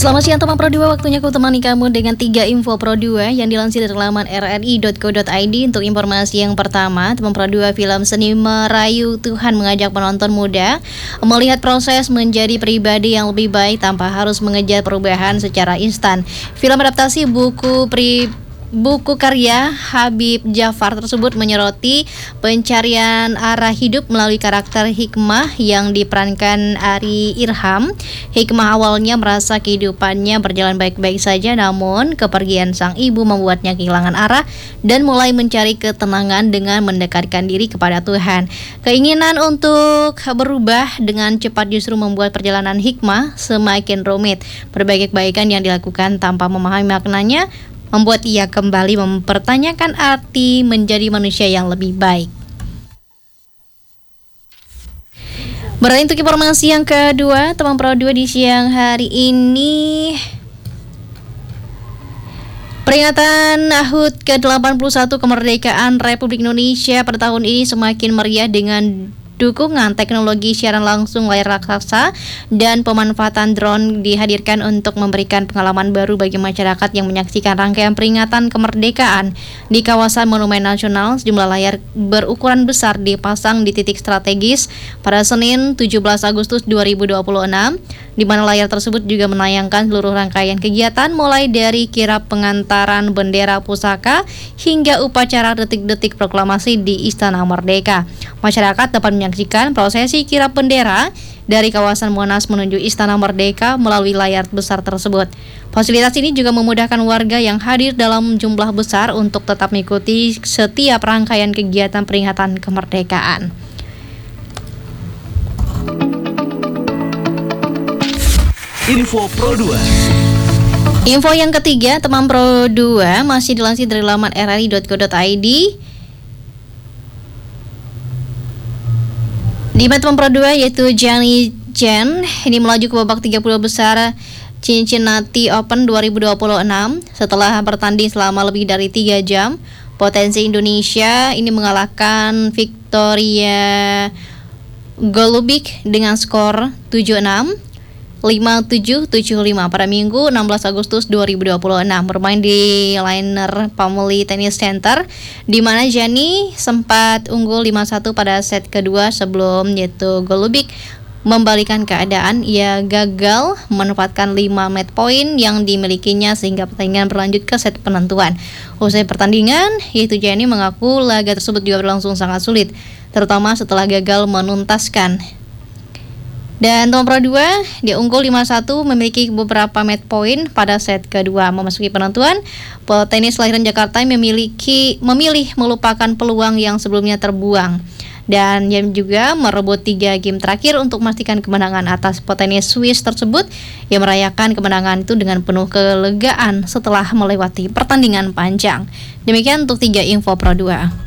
Selamat siang teman Pro 2, waktunya aku temani kamu dengan 3 info Pro 2 yang dilansir dari laman rri.co.id. Untuk informasi yang pertama, teman Pro 2, film seni Merayu Tuhan mengajak penonton muda melihat proses menjadi pribadi yang lebih baik tanpa harus mengejar perubahan secara instan. Film adaptasi buku karya Habib Jafar tersebut menyoroti pencarian arah hidup melalui karakter Hikmah yang diperankan Ari Irham. Hikmah awalnya merasa kehidupannya berjalan baik-baik saja, namun kepergian sang ibu membuatnya kehilangan arah dan mulai mencari ketenangan dengan mendekatkan diri kepada Tuhan. Keinginan untuk berubah dengan cepat justru membuat perjalanan Hikmah semakin rumit. Berbagai kebaikan yang dilakukan tanpa memahami maknanya membuat ia kembali mempertanyakan arti menjadi manusia yang lebih baik. Beralih untuk informasi yang kedua, teman Pro 2 di siang hari ini. Peringatan HUT ke-81 kemerdekaan Republik Indonesia pada tahun ini semakin meriah dengan dukungan teknologi siaran langsung layar raksasa dan pemanfaatan drone dihadirkan untuk memberikan pengalaman baru bagi masyarakat yang menyaksikan rangkaian peringatan kemerdekaan di kawasan Monumen Nasional. Sejumlah layar berukuran besar dipasang di titik strategis pada Senin 17 Agustus 2026, di mana layar tersebut juga menayangkan seluruh rangkaian kegiatan mulai dari kirap pengantaran bendera pusaka hingga upacara detik-detik proklamasi di Istana Merdeka. Masyarakat dapat menyaksikan prosesi kirap bendera dari kawasan Monas menuju Istana Merdeka melalui layar besar tersebut. Fasilitas ini juga memudahkan warga yang hadir dalam jumlah besar untuk tetap mengikuti setiap rangkaian kegiatan peringatan kemerdekaan. Info Pro 2. Info yang ketiga, teman Pro 2, masih dilansir dari laman rri.co.id. Di teman Pro 2 yaitu Gianni Jen ini melaju ke babak 30 besar Cincinnati Open 2026 setelah bertanding selama lebih dari 3 jam. Potensi Indonesia ini mengalahkan Victoria Golubic dengan skor 7-6 5-7, 7-5 pada Minggu 16 Agustus 2026 bermain di Liner Family Tennis Center, di mana Gianni sempat unggul 5-1 pada set kedua sebelum yaitu Golubic membalikan keadaan. Ia gagal memanfaatkan 5 match point yang dimilikinya sehingga pertandingan berlanjut ke set penentuan. Usai pertandingan, yaitu Gianni mengaku laga tersebut juga berlangsung sangat sulit, terutama setelah gagal menuntaskan. Dan teman Pro 2, dia unggul 5-1 memiliki beberapa match point pada set kedua. Memasuki penentuan, petenis kelahiran Jakarta memilih melupakan peluang yang sebelumnya terbuang. Dan dia juga merebut 3 game terakhir untuk memastikan kemenangan atas petenis Swiss tersebut yang merayakan kemenangan itu dengan penuh kelegaan setelah melewati pertandingan panjang. Demikian untuk 3 info Pro 2.